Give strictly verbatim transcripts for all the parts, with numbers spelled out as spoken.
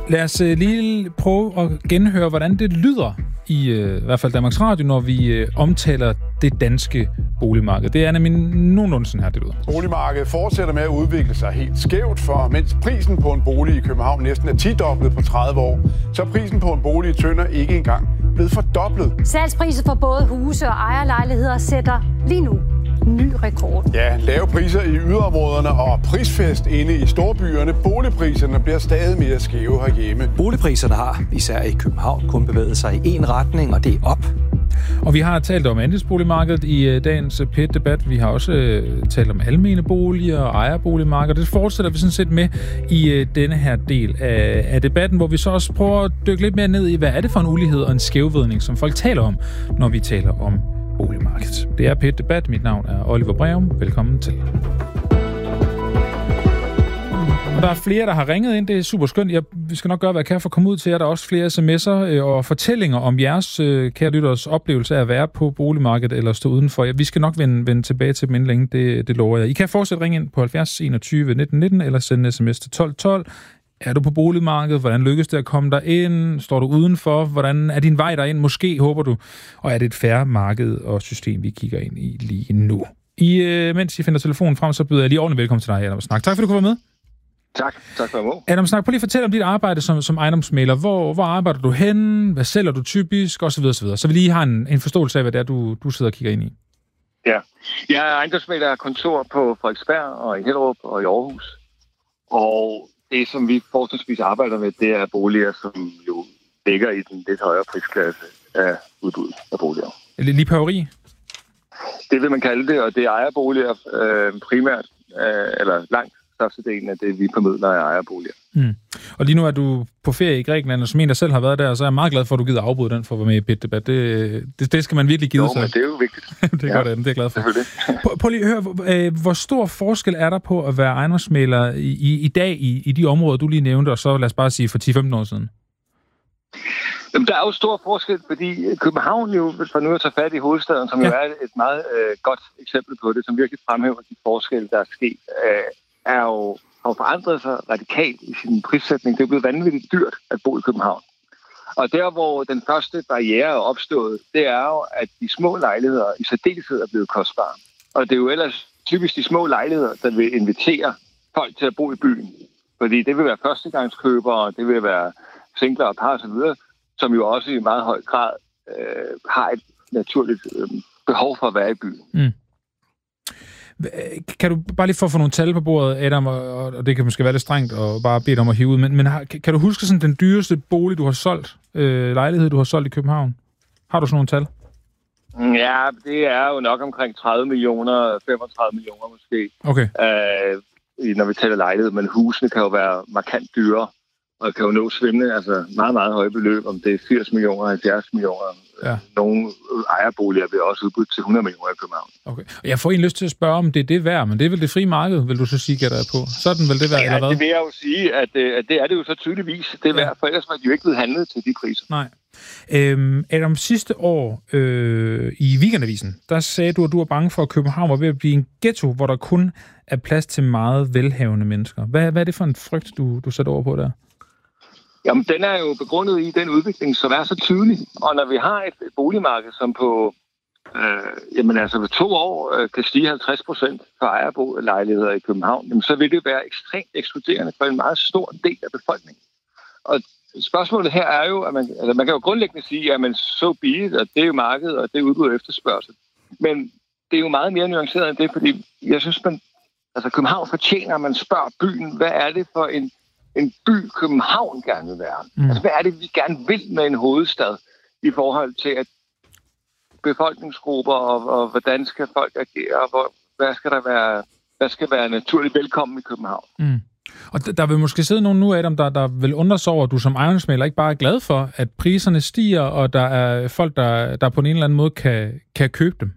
Lad os uh, lige prøve at genhøre, hvordan det lyder i, uh, i hvert fald Danmarks Radio, når vi uh, omtaler det danske boligmarked. Det er nemlig nogenlunde sådan her, det lyder. Boligmarkedet fortsætter med at udvikle sig helt skævt, for mens prisen på en bolig i København næsten er tidoblet på tredive år, så er prisen på en bolig i Tønder ikke engang blevet fordoblet. Salgspriser for både huse og ejerlejligheder sætter lige nu ny rekord. Ja, lave priser i yderområderne og prisfest inde i storbyerne. Boligpriserne bliver stadig mere skæve herhjemme. Boligpriserne har, især i København, kun bevæget sig i én retning, og det er op. Og vi har talt om andelsboligmarkedet i dagens P et-debat. Vi har også uh, talt om almene boliger og ejerboligmarkedet. Det fortsætter vi sådan set med i uh, denne her del af, af debatten, hvor vi så også prøver at dykke lidt mere ned i, hvad er det for en ulighed og en skævvridning, som folk taler om, når vi taler om boligmarkedet. Det er P et-debat. Mit navn er Oliver Breum. Velkommen til. Og der er flere, der har ringet ind. Det er super skønt. Jeg vi skal nok gøre, hvad jeg kan for at komme ud til jer. Der er også flere sms'er og fortællinger om jeres, kære lytteres, oplevelse af at være på boligmarkedet eller stå udenfor. Ja, vi skal nok vende, vende tilbage til dem inden længe. Det, det lover jeg. I kan fortsat ringe ind på halvfjerds enogtyve nitten nitten eller sende en sms til tolv tolv. Er du på boligmarkedet? Hvordan lykkes det at komme der ind? Står du udenfor? Hvordan er din vej derind? Måske, håber du. Og er det et fair marked og system, vi kigger ind i lige nu? I, øh, mens I finder telefonen frem, så byder jeg lige ordentligt velkommen til dig, Adam Snak. Tak, for du kunne være med. Tak. Tak for at være med. Adam Snak, prøv lige at fortælle om dit arbejde som, som ejendomsmægler. Hvor, hvor arbejder du hen? Hvad sælger du typisk? Og så videre, så videre. Så vi lige har en, en forståelse af, hvad det er, du, du sidder og kigger ind i. Ja. Jeg er ejendomsmægler af kontor på Frederiksberg og i Hellerup og i Aarhus. Og det, som vi forholdsvis arbejder med, det er boliger, som jo ligger i den lidt højere prisklasse af udbud af boliger. Lige pøveri? Det vil man kalde det, og det er ejerboliger øh, primært, øh, eller langt størstedelen af det, vi formidler af ejerboliger. Mm. Og lige nu er du på ferie i Grækenland, og som en, der selv har været der, så er jeg meget glad for, at du gider afbryde den for at være med i P et-debat. Det, det, det skal man virkelig give sig. Jo, men det er jo vigtigt. det er ja. Godt, det er jeg glad for. Prøv, prøv lige at høre, hvor stor forskel er der på at være ejendomsmægler i, i, i dag i, i de områder, du lige nævnte, og så lad os bare sige for ti til femten år siden? Jamen, der er jo stor forskel, fordi København jo, for nu at tage fat i hovedstaden, som ja. jo er et meget øh, godt eksempel på det, som virkelig fremhæver de forskelle, der er sket, øh, er jo har forandret sig radikalt i sin prissætning. Det er blevet vanvittigt dyrt at bo i København. Og der, hvor den første barriere er opstået, det er jo, at de små lejligheder i særdeleshed er blevet kostbare. Og det er jo ellers typisk de små lejligheder, der vil invitere folk til at bo i byen. Fordi det vil være førstegangskøbere, det vil være singler og par osv., som jo også i meget høj grad øh, har et naturligt øh, behov for at være i byen. Mm. Kan du bare lige få for nogle tal på bordet, Adam, og, og det kan måske være lidt strengt og bare bede dig om at hive ud, men, men har, kan du huske sådan den dyreste bolig, du har solgt, øh, lejlighed, du har solgt i København? Har du sådan nogle tal? Ja, det er jo nok omkring tredive millioner, femogtredive millioner måske, okay. øh, når vi taler lejlighed, men husene kan jo være markant dyrere, og kan jo nå svimle, altså meget, meget høje beløb, om det er firs millioner, halvfjerds millioner. Ja. Nogle ejerboliger bliver også udbudt til hundrede millioner i København. Okay. Jeg får en lyst til at spørge, om det er det værd, men det er vel det frie marked, vil du så sige, gætter jeg på? Sådan vil det være, ja, eller hvad? Det vil jeg jo sige, at, at det er det jo så tydeligvis. Det er værd, for ellers var de jo ikke blevet handlet til de priser. Nej. Øhm, Adam, sidste år øh, i Weekendavisen, der sagde du, at du var bange for, at København var ved at blive en ghetto, hvor der kun er plads til meget velhavende mennesker. Hvad, hvad er det for en frygt, du, du sætter over på der? Jamen, den er jo begrundet i den udvikling, som er så tydelig. Og når vi har et boligmarked, som på øh, jamen altså ved to år øh, kan stige halvtreds procent for ejerbolejligheder i København, jamen, så vil det være ekstremt ekskluderende for en meget stor del af befolkningen. Og spørgsmålet her er jo, at man, altså man kan jo grundlæggende sige, at man så billigt, og det er jo markedet, og det er udbud og efterspørgsel. Men det er jo meget mere nuanceret end det, fordi jeg synes, man, altså København fortjener, at man spørger byen, hvad er det for en en by, København gerne vil være. Mm. Altså, hvad er det, vi gerne vil med en hovedstad i forhold til, at befolkningsgrupper og, og hvordan skal folk agere, og hvor, hvad skal der være, hvad skal være naturligt velkommen i København. Mm. Og der vil måske sidde nogen nu, Adam, der, der vil undre sig over, at du som ejendomsmægler ikke bare er glad for, at priserne stiger, og der er folk, der, der på en eller anden måde kan, kan købe dem.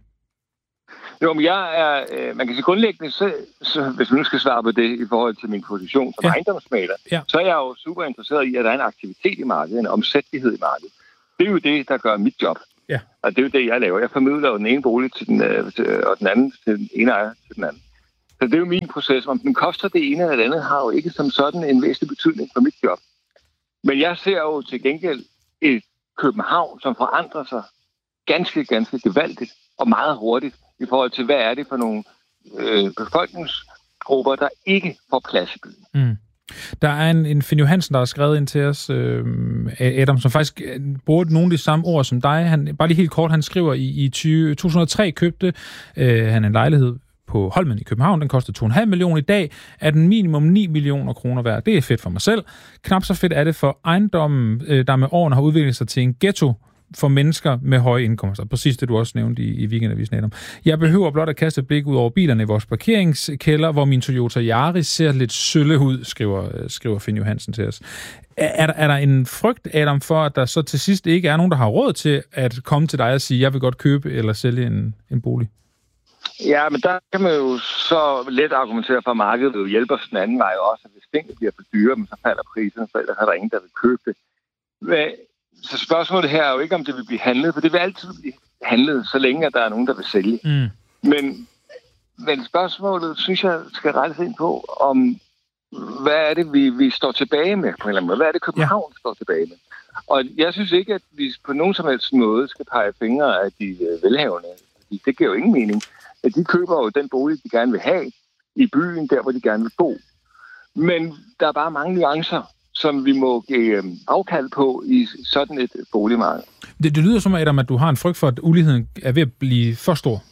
Jo, men jeg er, øh, man kan sige grundlæggende, så, så, hvis man nu skal svare på det i forhold til min position som ja. ejendomsmægler, ja. så er jeg jo super interesseret i, at der er en aktivitet i markedet, en omsættelighed i markedet. Det er jo det, der gør mit job. Ja. Og det er jo det, jeg laver. Jeg formidler jo den ene bolig til den, øh, til, og den anden til den ene ejer til den anden. Så det er jo min proces. Om den koster det ene eller det andet, har jo ikke som sådan en væsentlig betydning for mit job. Men jeg ser jo til gengæld et København, som forandrer sig ganske, ganske gevaldigt og meget hurtigt i forhold til, hvad er det for nogle øh, befolkningsgrupper, der ikke får plads i byen. Mm. Der er en, en Finn Johansen, der har skrevet ind til os, øh, Adam, som faktisk bruger nogle af de samme ord som dig. Han, bare lige helt kort, han skriver, i, i to tusind og tre købte øh, han en lejlighed på Holmen i København. Den kostede to komma fem millioner. I dag er den minimum ni millioner kroner værd. Det er fedt for mig selv. Knap så fedt er det for ejendommen, øh, der med årene har udviklet sig til en ghetto for mennesker med høje indkomster. Præcis det, du også nævnte i, i weekendavisen, Adam. Jeg behøver blot at kaste et blik ud over bilerne i vores parkeringskælder, hvor min Toyota Yaris ser lidt sølle ud, skriver, skriver Finn Johansen til os. Er, er der en frygt, Adam, for at der så til sidst ikke er nogen, der har råd til at komme til dig og sige, jeg vil godt købe eller sælge en, en bolig? Ja, men der kan man jo så let argumentere for, at markedet vil hjælpe os den anden vej også. Hvis tingene bliver for dyre, men så falder priserne, for ellers er der ingen, der vil købe det. Men så spørgsmålet her er jo ikke, om det vil blive handlet, for det vil altid blive handlet, så længe at der er nogen, der vil sælge. Mm. Men, men spørgsmålet, synes jeg, skal rettes ind på, om hvad er det, vi, vi står tilbage med på en eller anden måde? Hvad er det, København ja. står tilbage med? Og jeg synes ikke, at vi på nogen som helst måde skal pege fingre af de velhavende. Det giver jo ingen mening. At de køber jo den bolig, de gerne vil have i byen, der hvor de gerne vil bo. Men der er bare mange nuancer, som vi må give afkald på i sådan et boligmarked. Det, det lyder som, Adam, at du har en frygt for, at uligheden er ved at blive for stor.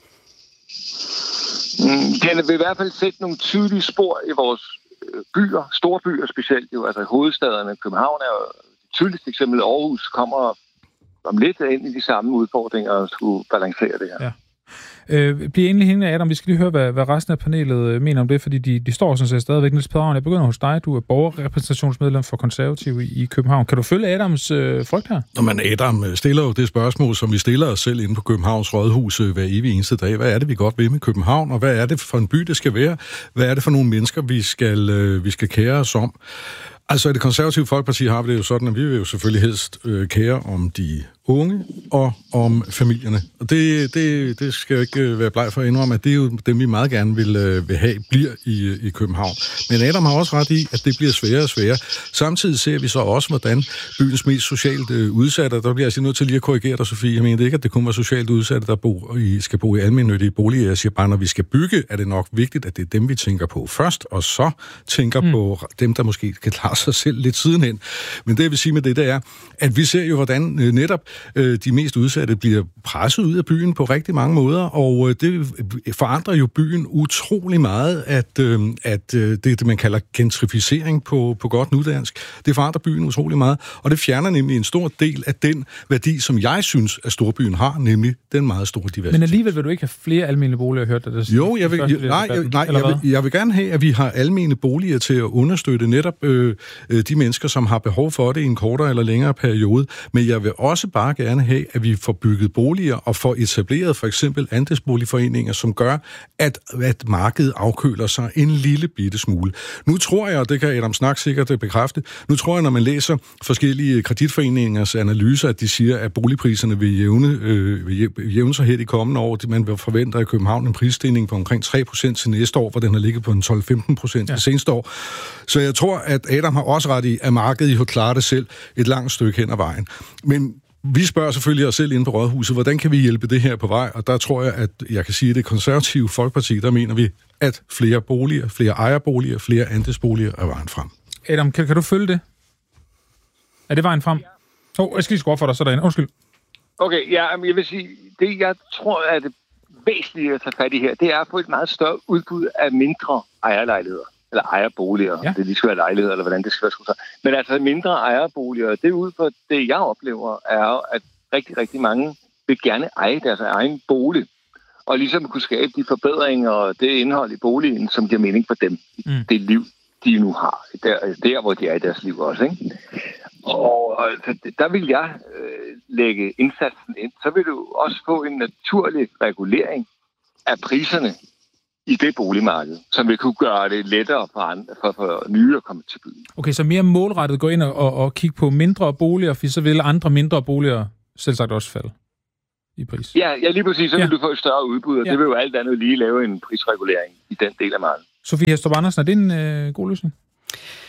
Mm, den vil i hvert fald sætte nogle tydelige spor i vores byer, store byer specielt. Jo. Altså hovedstaderne, København er jo et tydeligt eksempel. Aarhus kommer om lidt ind i de samme udfordringer og skulle balancere det her. Ja. Øh, bliver endelig hængende, Adam. Vi skal lige høre, hvad, hvad resten af panelet mener om det, fordi de, de står sådan set stadigvæk. Niels Pedersen, jeg begynder hos dig. Du er borgerrepræsentationsmedlem for Konservative i, i København. Kan du følge Adams øh, frygt her? Nå, men Adam stiller jo det spørgsmål, som vi stiller os selv inde på Københavns Rådhus hver evig eneste dag. Hvad er det, vi godt vil med København, og hvad er det for en by, det skal være? Hvad er det for nogle mennesker, vi skal, øh, vi skal kære os om? Altså, i det Konservative Folkeparti har vi det jo sådan, at vi vil jo selvfølgelig helst øh, kære om de unge og om familierne. Og det, det, det skal jo ikke være bleg for at indrømme, at det er jo dem, vi meget gerne vil, øh, vil have, bliver i, i København. Men Adam har også ret i, at det bliver sværere og sværere. Samtidig ser vi så også, hvordan byens mest socialt øh, udsatte, der bliver jeg nødt til lige at korrigere dig, Sofie. Jeg mener det ikke, at det kun var socialt udsatte, der bo i, skal bo i almennyttige boliger. Jeg siger bare, når vi skal bygge, er det nok vigtigt, at det er dem, vi tænker på først, og så tænker mm. på dem, der måske kan klare sig selv lidt sidenhen. Men det, jeg vil sige med det, det er, at vi ser jo, hvordan øh, netop øh, de mest udsatte bliver presset ud af byen på rigtig mange måder, og øh, det forandrer jo byen utrolig meget, at, øh, at øh, det, det, man kalder gentrificering på, på godt nudansk, det forandrer byen utrolig meget, og det fjerner nemlig en stor del af den værdi, som jeg synes, at storbyen har, nemlig den meget store diversitet. Men alligevel vil du ikke have flere almene boliger, hørt det? Der jo, jeg vil, jeg, nej, jeg, nej jeg, vil, jeg vil gerne have, at vi har almene boliger til at understøtte netop øh, de mennesker, som har behov for det i en kortere eller længere periode. Men jeg vil også bare gerne have, at vi får bygget boliger og får etableret for eksempel andelsboligforeninger, som gør, at, at markedet afkøler sig en lille bitte smule. Nu tror jeg, og det kan Adam Snak sikkert bekræfte, nu tror jeg, når man læser forskellige kreditforeningers analyser, at de siger, at boligpriserne vil jævne, øh, vil jævne sig her de kommende år. Man vil forvente i København en prisstigning på omkring tre procent til næste år, hvor den har ligget på en tolv til femten procent ja. det seneste år. Så jeg tror, at Adam har også ret i, at markedet jo klarer det selv et langt stykke hen ad vejen. Men vi spørger selvfølgelig os selv inde på Rådhuset, hvordan kan vi hjælpe det her på vej? Og der tror jeg, at jeg kan sige, at det Konservative Folkeparti, der mener vi, at flere boliger, flere ejerboliger, flere andelsboliger er vejen frem. Adam, kan, kan du følge det? Er det vejen frem? Åh, oh, jeg skal lige skrue for dig, så derinde. Undskyld. Okay, ja, jeg vil sige, det jeg tror er det væsentlige at tage fat i her, det er at få et meget større udbud af mindre ejerlejligheder. Eller ejerboliger, ja. det de skal være lejligheder, eller hvordan det skal være. Men altså mindre ejerboliger, det er ud fra det, jeg oplever, er at rigtig, rigtig mange vil gerne eje deres egen bolig, og ligesom kunne skabe de forbedringer og det indhold i boligen, som giver mening for dem, mm. det liv, de nu har, der, der hvor de er i deres liv også, ikke? Og, og der vil jeg øh, lægge indsatsen ind. Så vil du også få en naturlig regulering af priserne i det boligmarked, som vil kunne gøre det lettere for, andre, for, for nye at komme til byen. Okay, så mere målrettet gå ind og, og, og kigge på mindre boliger, for så vil andre mindre boliger selvsagt også falde i pris. Ja, ja lige præcis. Så ja. vil du få et større udbud, og ja. det vil jo alt andet lige lave en prisregulering i den del af markedet. Sofie Hestrup Andersen, er det en øh, god løsning?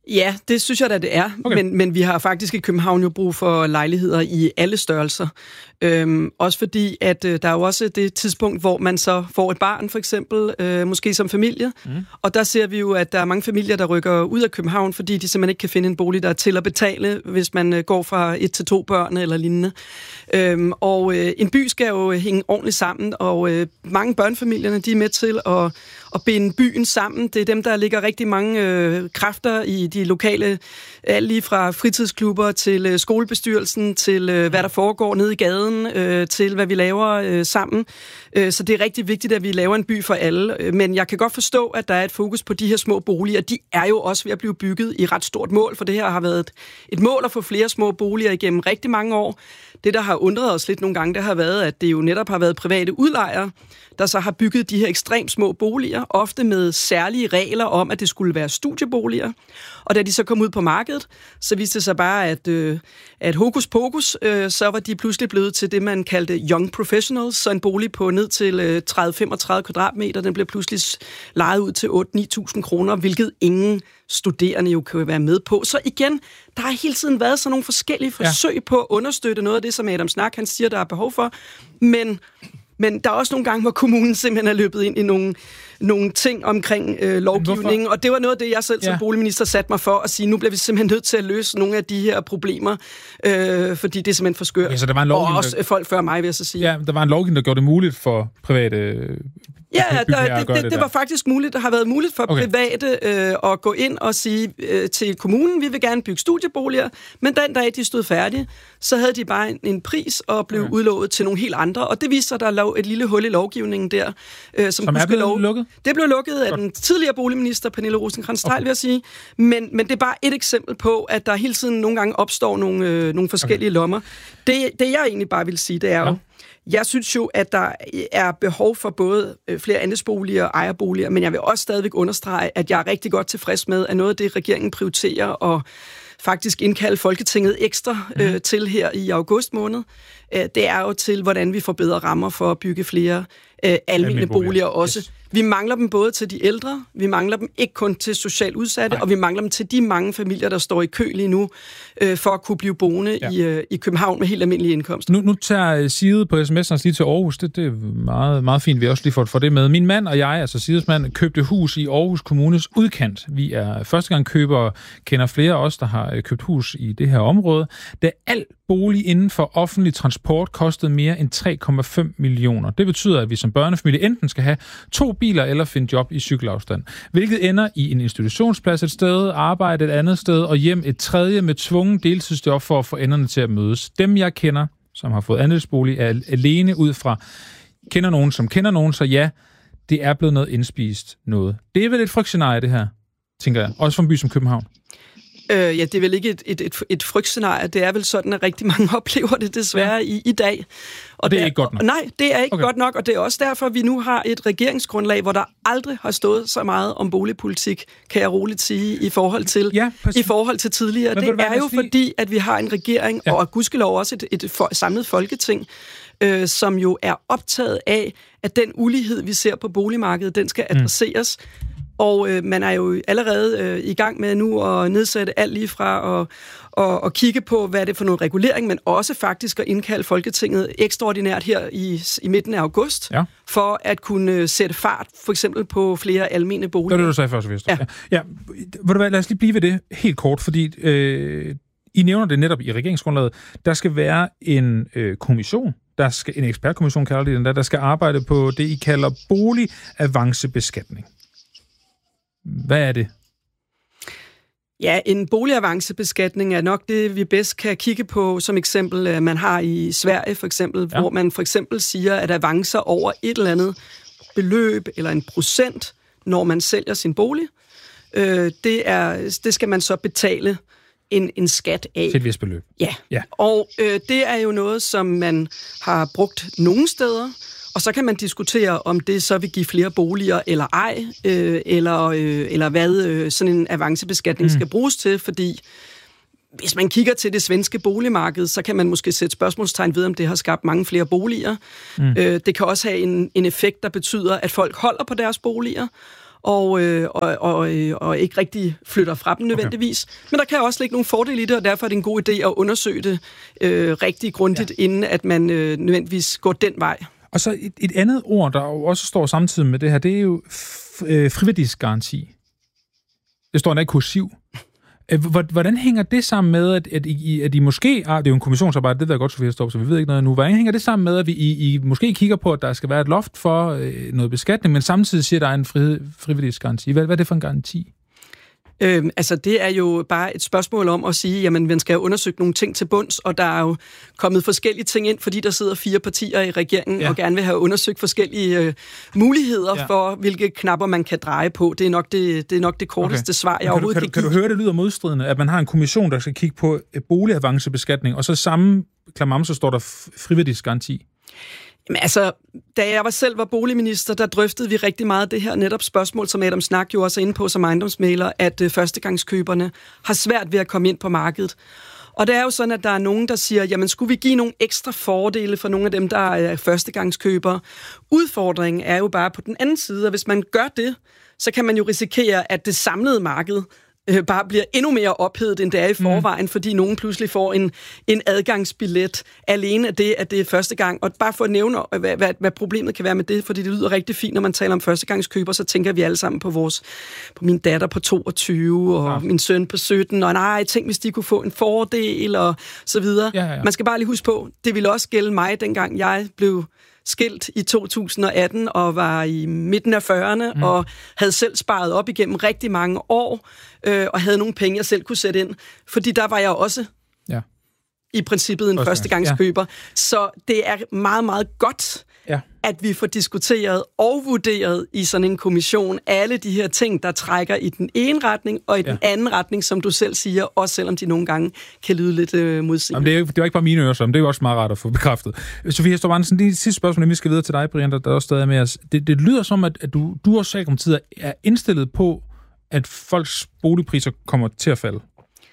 Ja, det synes jeg da, det er. Okay. Men, men vi har faktisk i København jo brug for lejligheder i alle størrelser. Øhm, også fordi, at øh, der er jo også det tidspunkt, hvor man så får et barn, for eksempel, øh, måske som familie. Mm. Og der ser vi jo, at der er mange familier, der rykker ud af København, fordi de simpelthen ikke kan finde en bolig, der er til at betale, hvis man øh, går fra et til to børn eller lignende. Øhm, og øh, en by skal jo hænge ordentligt sammen, og øh, mange børnefamilierne, de er med til at, at binde byen sammen. Det er dem, der ligger rigtig mange øh, kræfter i de lokale, alt lige fra fritidsklubber til øh, skolebestyrelsen, til øh, hvad der foregår nede i gaden, øh, til hvad vi laver øh, sammen. Øh, så det er rigtig vigtigt, at vi laver en by for alle. Men jeg kan godt forstå, at der er et fokus på de her små boliger. De er jo også ved at blive bygget i ret stort mål, for det her har været et, et mål at få flere små boliger igennem rigtig mange år. Det, der har undret os lidt nogle gange, det har været, at det jo netop har været private udlejere, der så har bygget de her ekstremt små boliger, ofte med særlige regler om, at det skulle være studieboliger. Og da de så kom ud på markedet, så viste det sig bare, at, øh, at hokus pokus, øh, så var de pludselig blevet til det, man kaldte young professionals, så en bolig på ned til øh, tredive til femogtredive kvadratmeter, den blev pludselig lejet ud til otte til ni tusind kroner, hvilket ingen studerende jo kan være med på. Så igen, der har hele tiden været sådan nogle forskellige forsøg ja. på at understøtte noget af det, som Adam Snak, han siger, der er behov for, men... Men der er også nogle gange, hvor kommunen simpelthen er løbet ind i nogle, nogle ting omkring øh, lovgivningen, og det var noget af det, jeg selv som ja. boligminister satte mig for at sige, nu bliver vi simpelthen nødt til at løse nogle af de her problemer, øh, fordi det er simpelthen for skørt. Okay, og også der... folk før mig, vil jeg så sige. Ja, der var en lovgivning, der gjorde det muligt for private... Ja, der, det, det, det, det var faktisk muligt. Det har været muligt for okay. private øh, at gå ind og sige øh, til kommunen, vi vil gerne bygge studieboliger, men den dag de stod færdige, så havde de bare en, en pris og blev okay. udlovet til nogle helt andre, og det viste sig, der lå et lille hul i lovgivningen der. Øh, som som er blevet lov... lukket? Det blev lukket af den tidligere boligminister, Pernille Rosenkrantz-Theil, okay. vil jeg sige. Men, men det er bare et eksempel på, at der hele tiden nogle gange opstår nogle, øh, nogle forskellige okay. lommer. Det, det jeg egentlig bare vil sige, det er jo, ja. Jeg synes jo, at der er behov for både flere andelsboliger og ejerboliger, men jeg vil også stadigvæk understrege, at jeg er rigtig godt tilfreds med, at noget af det, regeringen prioriterer og faktisk indkalde Folketinget ekstra mm. øh, til her i august måned, øh, det er jo til, hvordan vi får bedre rammer for at bygge flere øh, almene boliger også. Yes. Vi mangler dem både til de ældre, vi mangler dem ikke kun til socialt udsatte, Nej. og vi mangler dem til de mange familier, der står i kø lige nu, øh, for at kunne blive boende ja. i, øh, i København med helt almindelige indkomster. Nu, nu tager Side på sms'en lige til Aarhus. Det, det er meget, meget fint, vi også lige får, får det med. Min mand og jeg, altså Sides mand, købte hus i Aarhus Kommunes udkant. Vi er første gang købere, kender flere af os, der har købt hus i det her område. Da al bolig inden for offentlig transport kostede mere end tre komma fem millioner. Det betyder, at vi som børnefamilie enten skal have to biler eller finde job i cykelafstand, hvilket ender i en institutionsplads et sted, arbejde et andet sted og hjem et tredje med tvungen deltidsjob for at få enderne til at mødes. Dem, jeg kender, som har fået andelsbolig, er alene ud fra kender nogen, som kender nogen, så ja, det er blevet noget indspist noget. Det er vel et frygtscenarie, det her, tænker jeg. Også for en by som København. Øh, ja, det er vel ikke et, et, et, et frygtscenarie. Det er vel sådan, at rigtig mange oplever det desværre ja. i, i dag. Og, og det er der, ikke godt nok? Nej, det er ikke okay. godt nok, og det er også derfor, at vi nu har et regeringsgrundlag, hvor der aldrig har stået så meget om boligpolitik, kan jeg roligt sige, i forhold til, ja, i forhold til tidligere. Men det er jo fordi, at vi har en regering, ja. og gudskelov også et, et for, samlet folketing, øh, som jo er optaget af, at den ulighed, vi ser på boligmarkedet, den skal adresseres. Mm. Og øh, man er jo allerede øh, i gang med nu at nedsætte alt lige fra at og, og kigge på, hvad er det for noget regulering, men også faktisk at indkalde Folketinget ekstraordinært her i, i midten af august, ja. for at kunne sætte fart, for eksempel på flere almene boliger. Det er det, du sagde først, Vester. Ja. Ja. Ja. Lad os lige blive ved det helt kort, fordi øh, I nævner det netop i regeringsgrundlaget. Der skal være en øh, kommission, der skal, en ekspertkommission kalder det den der, der skal arbejde på det, I kalder boligavancebeskatning. Hvad er det? Ja, en boligavancebeskatning er nok det, vi bedst kan kigge på, som eksempel, man har i Sverige for eksempel, ja. hvor man for eksempel siger, at avancer over et eller andet beløb eller en procent, når man sælger sin bolig, øh, det, er, det skal man så betale en, en skat af. Til et vist beløb. Ja, ja. og øh, det er jo noget, som man har brugt nogle steder, og så kan man diskutere, om det så vil give flere boliger eller ej, øh, eller, øh, eller hvad øh, sådan en avancebeskatning mm. skal bruges til, fordi hvis man kigger til det svenske boligmarked, så kan man måske sætte spørgsmålstegn ved, om det har skabt mange flere boliger. Mm. Øh, det kan også have en, en effekt, der betyder, at folk holder på deres boliger, og, øh, og, og, øh, og ikke rigtig flytter fra dem nødvendigvis. Okay. Men der kan også ligge nogle fordele i det, og derfor er det en god idé at undersøge det øh, rigtig grundigt, ja. inden at man øh, nødvendigvis går den vej. Og så et, et andet ord, der jo også står samtidig med det her, det er jo f- øh, frivillighedsgaranti. Det står endda i kursiv. Hvordan hænger det sammen med, at, at, I, at I måske... Ah, det er jo en kommissionsarbejde, det ved jeg godt, Sofie Storp, så vi ved ikke noget nu. Hvordan hænger det sammen med, at vi, I, I måske kigger på, at der skal være et loft for øh, noget beskatning, men samtidig siger, at der er en fri, frivillighedsgaranti? Hvad, hvad er det for en garanti? Øhm, altså, det er jo bare et spørgsmål om at sige, jamen, man skal have undersøgt nogle ting til bunds, og der er jo kommet forskellige ting ind, fordi der sidder fire partier i regeringen, ja. og gerne vil have undersøgt forskellige øh, muligheder ja. for, hvilke knapper man kan dreje på. Det er nok det, det, er nok det korteste okay. svar, jeg overhovedet kan, kan, kan du høre, det lyder modstridende, at man har en kommission, der skal kigge på boligavancebeskatning, og så samme klamam, så står der frivillighedsgaranti? Jamen altså, da jeg var selv var boligminister, der drøftede vi rigtig meget det her netop spørgsmål, som Adam Snak jo også er inde på som ejendomsmægler, at øh, førstegangskøberne har svært ved at komme ind på markedet. Og det er jo sådan, at der er nogen, der siger, jamen skulle vi give nogle ekstra fordele for nogle af dem, der er førstegangskøbere? Udfordringen er jo bare på den anden side, og hvis man gør det, så kan man jo risikere, at det samlede marked øh, bare bliver endnu mere ophedet, end det er i forvejen, mm. fordi nogen pludselig får en, en adgangsbillet alene af det, at det er første gang. Og bare for at nævne, hvad, hvad, hvad problemet kan være med det, fordi det lyder rigtig fint, når man taler om førstegangskøber, så tænker vi alle sammen på vores, på min datter på toogtyve, og ja. min søn på sytten, og nej, tænk hvis de kunne få en fordel, og så videre. Ja, ja, ja. Man skal bare lige huske på, det ville også gælde mig, dengang jeg blev skilt i to tusind og atten og var i midten af fyrrerne mm. og havde selv sparet op igennem rigtig mange år øh, og havde nogle penge, jeg selv kunne sætte ind. Fordi der var jeg også ja. i princippet en førstegangskøber. Ja. Så det er meget, meget godt, ja. at vi får diskuteret og vurderet i sådan en kommission alle de her ting, der trækker i den ene retning og i ja. den anden retning, som du selv siger, også selvom de nogle gange kan lyde lidt øh, modsigende. Det er jo det er ikke bare mine ører, men det er jo også meget rart at få bekræftet. Sofie Storp-Andersen, det sidste spørgsmål, inden vi skal videre til dig, Brian, der, der er også stadig med os. Det, det lyder som, at, at du, du og Socialdemokratiet er indstillet på, at folks boligpriser kommer til at falde.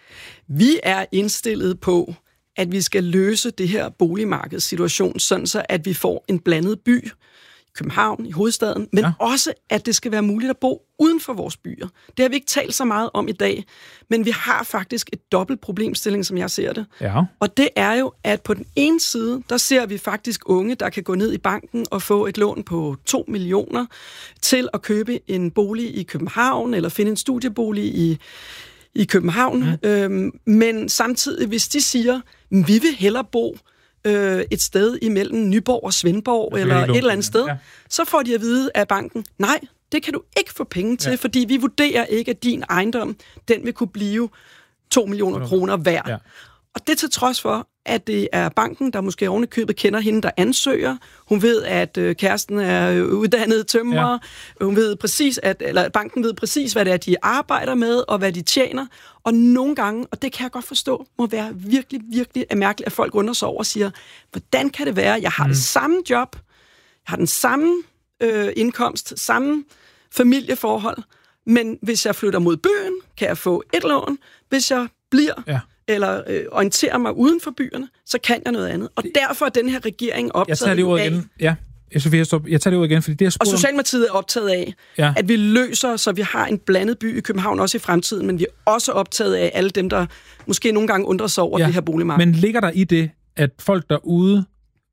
Vi er indstillet på, at vi skal løse det her boligmarkedssituation, sådan så at vi får en blandet by, København, i hovedstaden, men ja. også, at det skal være muligt at bo uden for vores byer. Det har vi ikke talt så meget om i dag, men vi har faktisk et dobbelt problemstilling, som jeg ser det. Ja. Og det er jo, at på den ene side, der ser vi faktisk unge, der kan gå ned i banken og få et lån på to millioner til at købe en bolig i København, eller finde en studiebolig i i København, mm. øhm, men samtidig, hvis de siger, vi vil hellere bo øh, et sted imellem Nyborg og Svendborg, eller et eller andet sted, ja. så får de at vide af banken, nej, det kan du ikke få penge til, ja. fordi vi vurderer ikke, at din ejendom, den vil kunne blive to millioner kroner værd. Ja. Og det til trods for, at det er banken, der måske ovenikøbet kender hende, der ansøger. Hun ved, at øh, kæresten er uddannet tømrer. Ja. Hun ved præcis, at, eller banken ved præcis, hvad det er, de arbejder med, og hvad de tjener. Og nogle gange, og det kan jeg godt forstå, må være virkelig, virkelig mærkeligt, at folk undrer sig over og siger, hvordan kan det være, jeg har mm. det samme job, jeg har den samme øh, indkomst, samme familieforhold, men hvis jeg flytter mod byen, kan jeg få et lån. Hvis jeg bliver... Ja. eller øh, orienterer mig uden for byerne, så kan jeg noget andet. Og derfor er den her regering optaget jeg tager det af... Igen. Ja, Sofie Storp, jeg tager det ud igen, fordi det er spurgt... Og Socialdemokratiet er optaget af, ja. at vi løser, så vi har en blandet by i København også i fremtiden, men vi er også optaget af alle dem, der måske nogle gange undrer sig over ja. det her boligmarked. Men ligger der i det, at folk derude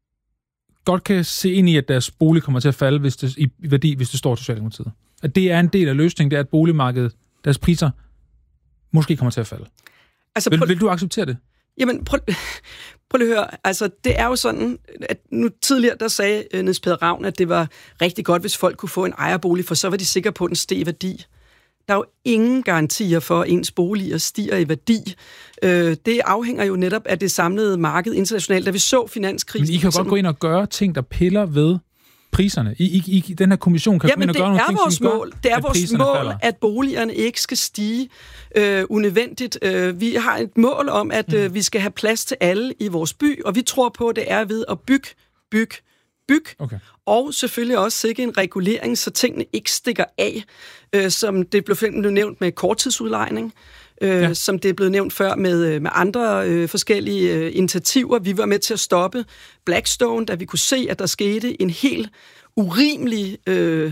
godt kan se ind i, at deres bolig kommer til at falde hvis det, i værdi, hvis det står til Socialdemokratiet? At det er en del af løsningen, det er, at boligmarkedet, deres priser, måske kommer til at falde? Altså, vil, vil du acceptere det? Jamen, prøv, prøv lige at høre. Altså, det er jo sådan, at nu tidligere, der sagde uh, Niels Peder Ravn, at det var rigtig godt, hvis folk kunne få en ejerbolig, for så var de sikre på, at den steg i værdi. Der er jo ingen garantier for, at ens boliger stiger i værdi. Uh, det afhænger jo netop af det samlede marked internationalt, da vi så finanskrisen. Men I kan godt gå ind og gøre ting, der piller ved priserne. I, I, I den her kommission kan ja, gå ind og gøre nogle ting, vores som mål. gør, det er at vores mål, falder. At boligerne ikke skal stige øh, unødvendigt. Øh, vi har et mål om, at øh, vi skal have plads til alle i vores by, og vi tror på, at det er ved at bygge, bygge, bygge. Okay. Og selvfølgelig også sikre en regulering, så tingene ikke stikker af, øh, som det blev nævnt med korttidsudlejning. Øh, ja. Som det er blevet nævnt før med, med andre øh, forskellige øh, initiativer. Vi var med til at stoppe Blackstone, da vi kunne se, at der skete en helt urimelig øh,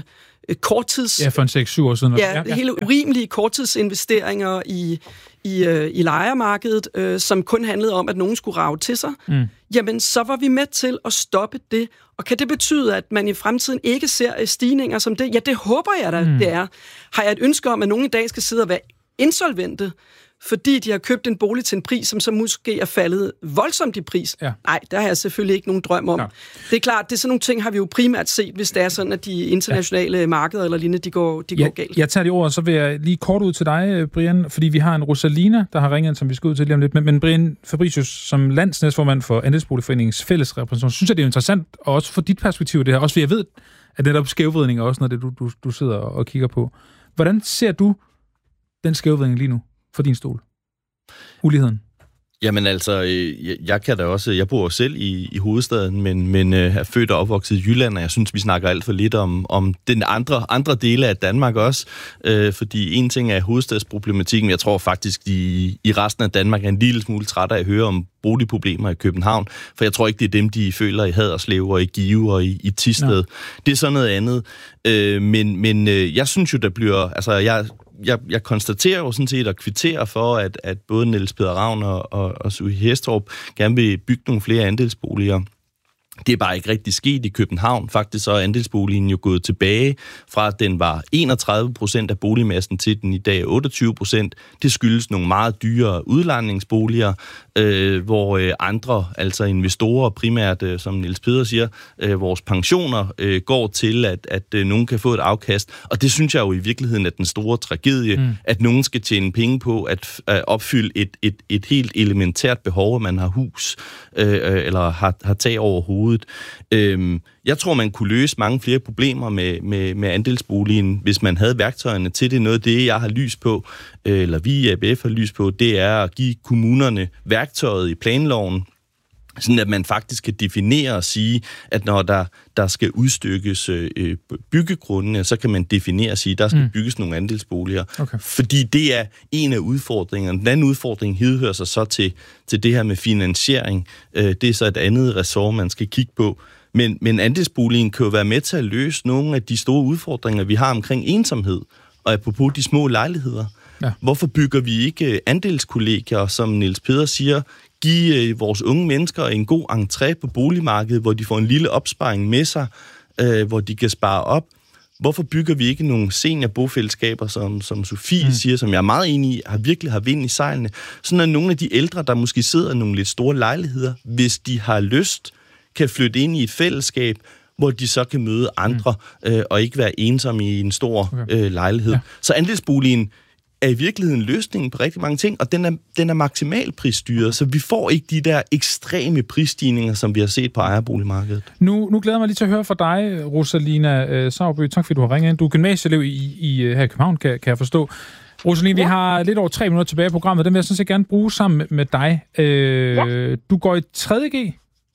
korttids... Ja, for en seks syv år siden. Ja, ja, ja. hele urimelige korttidsinvesteringer i, i, øh, i lejermarkedet, øh, som kun handlede om, at nogen skulle rage til sig. Mm. Jamen, så var vi med til at stoppe det. Og kan det betyde, at man i fremtiden ikke ser stigninger som det? Ja, det håber jeg da, mm. det er. Har jeg et ønske om, at nogen i dag skal sidde og være insolvente, fordi de har købt en bolig til en pris, som så måske er faldet voldsomt i pris? Ja. Nej, der har jeg selvfølgelig ikke nogen drøm om. Ja. Det er klart, det er sådan nogle ting, har vi jo primært set, hvis det er sådan, at de internationale ja. markeder eller lignende, de går, de ja, går galt. Jeg tager de ord, så vil jeg lige kort ud til dig, Brian, fordi vi har en Rosalina, der har ringet, som vi skal ud til lige om lidt. Men, men Brian Fabricius, som landsnæstformand for Andelsboligforeningens fælles repræsentation, synes jeg, det er interessant, og også for dit perspektiv det her, også fordi jeg ved, at det er skævvridning også, når det du, du, du sidder og kigger på. Hvordan ser du den skævvridning lige nu for din stol? Uligheden? Jamen altså, jeg, jeg kan da også, jeg bor selv i, i hovedstaden, men, men uh, er født og opvokset i Jylland, og jeg synes, vi snakker alt for lidt om, om den andre, andre dele af Danmark også, uh, fordi en ting er hovedstadsproblematikken, jeg tror faktisk, de i resten af Danmark er en lille smule træt af at høre om boligproblemer i København, for jeg tror ikke, det er dem, de føler i Haderslev og i Give og i, i Thisted. Ja. Det er sådan noget andet, uh, men, men uh, jeg synes jo, der bliver, altså jeg Jeg, jeg konstaterer jo sådan set og kvitterer for, at, at både Niels Peder Ravn og, og, og Sue Hestrup gerne vil bygge nogle flere andelsboliger. Det er bare ikke rigtig sket i København. Faktisk så er andelsboligen jo gået tilbage fra, at den var enogtredive procent af boligmassen til den i dag er otteogtyve procent. Det skyldes nogle meget dyre udlejningsboliger, øh, hvor øh, andre, altså investorer primært, øh, som Niels Peder siger, øh, vores pensioner øh, går til, at, at øh, nogen kan få et afkast. Og det synes jeg jo i virkeligheden er den store tragedie, mm. at nogen skal tjene penge på at, at opfylde et, et, et helt elementært behov, at man har hus øh, eller har, har tag over hovedet. Øhm, jeg tror, man kunne løse mange flere problemer med, med, med andelsboligen, hvis man havde værktøjerne til det. Noget af det, jeg har lys på, øh, eller vi i A B F har lys på, det er at give kommunerne værktøjet i planloven, sådan at man faktisk kan definere og sige, at når der, der skal udstykkes øh, byggegrundene, så kan man definere og sige, at der skal mm. bygges nogle andelsboliger. Okay. Fordi det er en af udfordringerne. Den anden udfordring hedder sig så til, til det her med finansiering. Øh, det er så et andet ressort, man skal kigge på. Men, men andelsboligen kan jo være med til at løse nogle af de store udfordringer, vi har omkring ensomhed, og apropos de små lejligheder. Ja. Hvorfor bygger vi ikke andelskollegier, som Niels Peder siger, give øh, vores unge mennesker en god entré på boligmarkedet, hvor de får en lille opsparing med sig, øh, hvor de kan spare op? Hvorfor bygger vi ikke nogle seniorbofællesskaber, som, som Sofie mm. siger, som jeg er meget enig i, har virkelig har vind i sejlene, sådan at nogle af de ældre, der måske sidder i nogle lidt store lejligheder, hvis de har lyst, kan flytte ind i et fællesskab, hvor de så kan møde andre, mm. øh, og ikke være ensomme i en stor okay. øh, lejlighed. Ja. Så andelsboligen er i virkeligheden løsningen på rigtig mange ting, og den er, den er maksimalprisstyret, så vi får ikke de der ekstreme prisstigninger, som vi har set på ejerboligmarkedet. Nu, nu glæder jeg mig lige til at høre fra dig, Rosalina øh, Sauerby. Tak fordi du har ringet ind. Du er gymnasieelev i, i her i København, kan, kan jeg forstå. Rosalina, ja. Vi har lidt over tre minutter tilbage i programmet. Den vil jeg sådan set gerne bruge sammen med, med dig. Øh, ja. Du går i tredje G?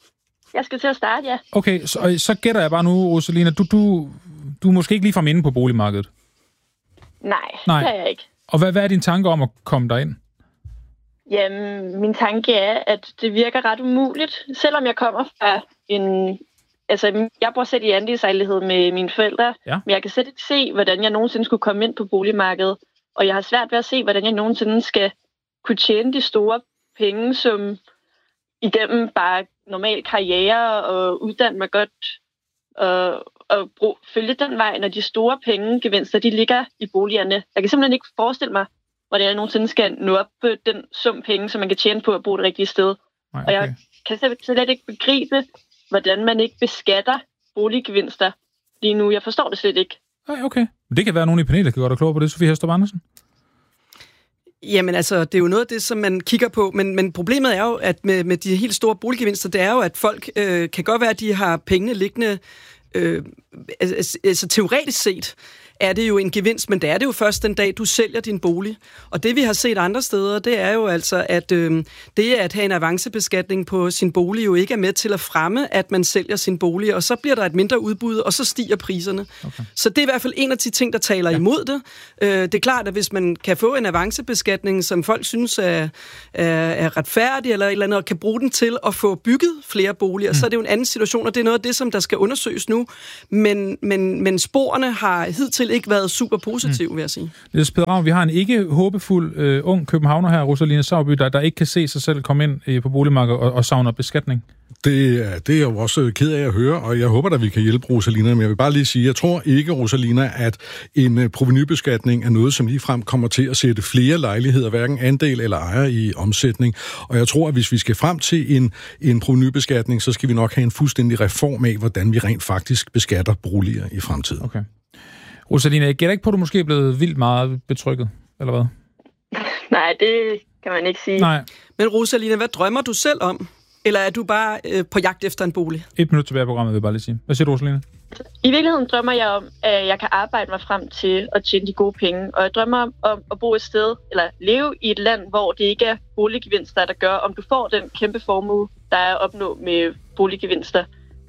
Jeg skal til at starte, ja. Okay, så, så gætter jeg bare nu, Rosalina. Du, du, du er måske ikke ligefrem inde på boligmarkedet? Nej, Nej. det er jeg ikke. Og hvad, hvad er din tanke om at komme derind? Jamen, min tanke er, at det virker ret umuligt. Selvom jeg kommer fra en... Altså, jeg bor selv i andelslejlighed med mine forældre, ja. Men jeg kan slet ikke se, hvordan jeg nogensinde skulle komme ind på boligmarkedet. Og jeg har svært ved at se, hvordan jeg nogensinde skal kunne tjene de store penge, som igennem bare normal karriere og uddanne mig godt og, og brug, følge den vej, når de store pengegevinster, de ligger i boligerne. Jeg kan simpelthen ikke forestille mig, hvordan jeg nogensinde skal nå op på den sum penge, som man kan tjene på at bo det rigtige sted. Nej, okay. Og jeg kan slet ikke begribe, hvordan man ikke beskatter boliggevinster lige nu. Jeg forstår det slet ikke. Nej, okay. Det kan være, at nogen i panelet kan gøre dig klogere på det, Sofie Hestrup Andersen. Jamen altså, det er jo noget af det, som man kigger på, men, men problemet er jo, at med, med de helt store boliggevinster, det er jo, at folk øh, kan godt være, at de har pengene liggende, øh, altså, altså teoretisk set, er det jo en gevinst, men det er det jo først den dag, du sælger din bolig. Og det vi har set andre steder, det er jo altså, at øh, det at have en avancebeskatning på sin bolig jo ikke er med til at fremme, at man sælger sin bolig, og så bliver der et mindre udbud, og så stiger priserne. Okay. Så det er i hvert fald en af de ting, der taler ja. imod det. Øh, det er klart, at hvis man kan få en avancebeskatning, som folk synes er, er, er retfærdig, eller et eller andet, og kan bruge den til at få bygget flere boliger, mm. så er det jo en anden situation, og det er noget af det, som der skal undersøges nu. Men, men, men sporene har hidtil ikke været super positive, mm. vil jeg sige. Det er vi har en ikke håbefuld øh, ung københavner her, Rosaline Sauby, der, der ikke kan se sig selv komme ind øh, på boligmarkedet og, og savner beskatning. Det er, det er jeg jo også ked af at høre, og jeg håber, at vi kan hjælpe Rosalina, men jeg vil bare lige sige, jeg tror ikke, Rosalina, at en provenubeskatning er noget, som ligefrem kommer til at sætte flere lejligheder, hverken andel eller ejer i omsætning. Og jeg tror, at hvis vi skal frem til en, en provenubeskatning, så skal vi nok have en fuldstændig reform af, hvordan vi rent faktisk beskatter boliger i fremtiden. Okay. Rosalina, jeg gætter ikke på, at du måske er blevet vildt meget betrykket, eller hvad? Nej, det kan man ikke sige. Nej. Men Rosalina, hvad drømmer du selv om? Eller er du bare øh, på jagt efter en bolig? Et minut tilbage i programmet, vil jeg bare lige sige. Hvad siger du, Rosaline? I virkeligheden drømmer jeg om, at jeg kan arbejde mig frem til at tjene de gode penge. Og jeg drømmer om, om at bo et sted, eller leve i et land, hvor det ikke er boliggevinster, der gør, om du får den kæmpe formue, der er at opnå med boliggevinster.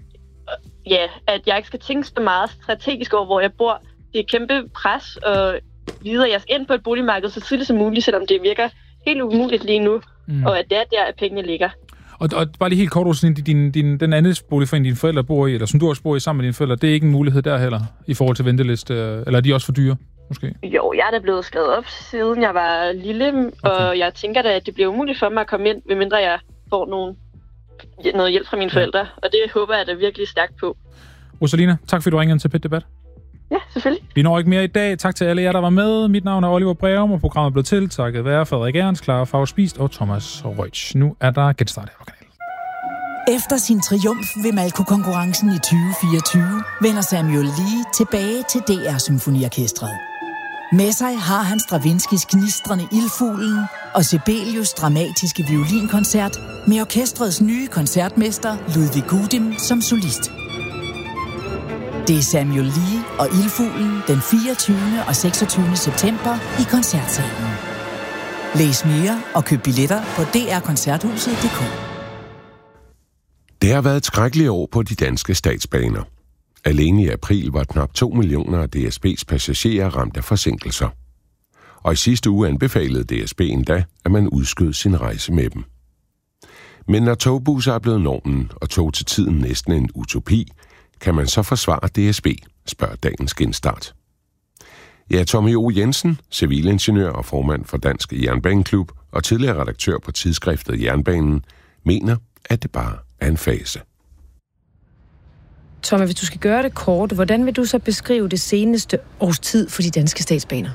Ja, at jeg ikke skal tænke så meget strategisk over, hvor jeg bor. Det er kæmpe pres, og videre jeg skal ind på et boligmarked så tidligt som muligt, selvom det virker helt umuligt lige nu, mm. og at det er der, at pengene ligger. Og, og bare lige helt kort, Rosaline, din, din, den anden boligforening, dine forældre bor i, eller som du også bor i sammen med dine forældre, det er ikke en mulighed der heller, i forhold til venteliste, eller er de også for dyre, måske? Jo, jeg er da blevet skrevet op, siden jeg var lille, okay. og jeg tænker da, at det bliver umuligt for mig at komme ind, medmindre jeg får nogen, noget hjælp fra mine ja. forældre, og det håber jeg da virkelig stærkt på. Rosalina, tak fordi du ringede ind til P E T-debat. Ja, selvfølgelig. Vi når ikke mere i dag. Tak til alle jer, der var med. Mit navn er Oliver Breum, og programmet blev til takket være Frederik Ernst, Clara Favre-Spist og Thomas Reutsch. Nu er der genstart her på kanalen. Efter sin triumf ved Malko-konkurrencen i tyve fireogtyve vender Samuel Lee tilbage til D R Symfoniorkestret. Med sig har han Stravinskys gnistrende Ildfuglen og Sibelius' dramatiske violinkoncert med orkestrets nye koncertmester Ludwig Gudim som solist. Det er Samuel Lee og Ildfuglen den fireogtyvende og seksogtyvende september i Koncertsalen. Læs mere og køb billetter på d r koncerthuset punktum d k. Det har været et skrækkeligt år på de danske statsbaner. Alene i april var knap to millioner af D S B's passagerer ramt af forsinkelser. Og i sidste uge anbefalede D S B endda, at man udskød sin rejse med dem. Men når togbusser er blevet normen, og tog til tiden næsten en utopi, kan man så forsvare D S B, spørger dagens genstart. Ja, Tommy O. Jensen, civilingeniør og formand for Dansk Jernbaneklub og tidligere redaktør på tidsskriftet Jernbanen, mener, at det bare er en fase. Tommy, hvis du skal gøre det kort, hvordan vil du så beskrive det seneste års tid for de danske statsbaner?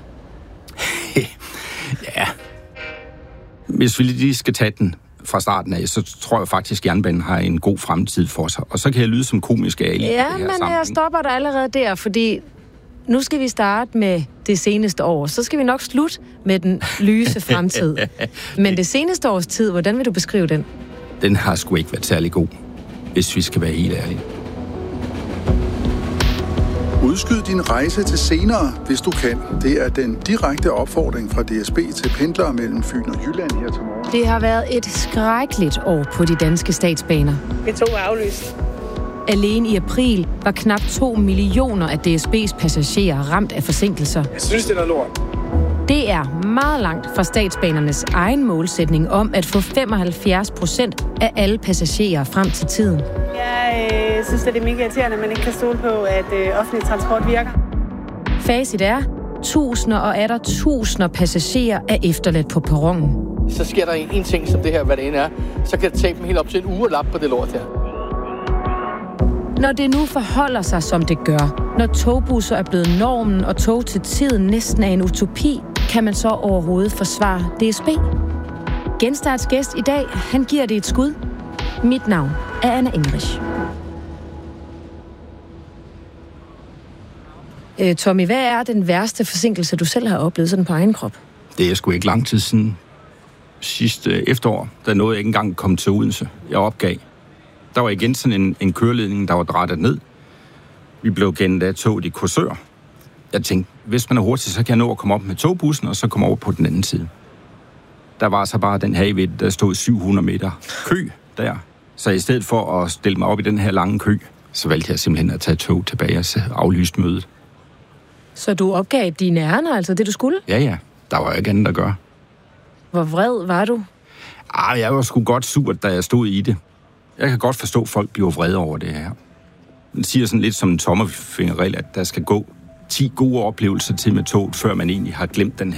Ja, hvis vi lige skal tage den fra starten af, så tror jeg faktisk, at jernbanen har en god fremtid for sig. Og så kan jeg lyde som komisk af. Ja, men sammen. Jeg stopper dig allerede der, fordi nu skal vi starte med det seneste år. Så skal vi nok slutte med den lyse fremtid. Men det seneste års tid, hvordan vil du beskrive den? Den har sgu ikke været særlig god, hvis vi skal være helt ærlige. Udskyd din rejse til senere, hvis du kan. Det er den direkte opfordring fra D S B til pendlere mellem Fyn og Jylland her til morgen. Det har været et skrækkeligt år på de danske statsbaner. Vi tog er aflyst. Alene i april var knap to millioner af D S B's passagerer ramt af forsinkelser. Jeg synes, det er noget lort. Det er meget langt fra statsbanernes egen målsætning om at få femoghalvfjerds procent af alle passagerer frem til tiden. Jeg øh, synes, det er mega irriterende, at man ikke kan stole på, at øh, offentlig transport virker. Facit er, tusinder og atter tusinder passagerer er efterladt på perronen. Så sker der en, en ting som det her, hvad det end er, så kan det tage dem helt op til en uge at lappe på det lort her. Når det nu forholder sig, som det gør, når togbusser er blevet normen og tog til tiden næsten er en utopi, kan man så overhovedet forsvare D S B? Genstarts gæst i dag, han giver det et skud. Mit navn er Anna Engrich. Øh, Tommy, hvad er den værste forsinkelse, du selv har oplevet sådan på egen krop? Det er sgu ikke lang tid siden. Sidste efterår, der nåede jeg ikke engang komme til Odense. Jeg opgav. Der var igen sådan en, en køreledning, der var drættet ned. Vi blev gennet af toget i Korsør. jeg tænkte, hvis man er hurtig, så kan jeg nå at komme op med togbussen, og så komme over på den anden side. Der var så bare den her ved, der stod syv hundrede meter kø der. Så i stedet for at stille mig op i den her lange kø, så valgte jeg simpelthen at tage tog tilbage og aflyste mødet. Så du opgav dine ærner, altså det du skulle? Ja, ja. Der var jo ikke andet at gøre. Hvor vred var du? Ah, jeg var sgu godt sur, da jeg stod i det. Jeg kan godt forstå, at folk bliver vrede over det her. Den siger sådan lidt som en tommelfingerregel, at der skal gå ti gode oplevelser til med toget, før man egentlig har glemt den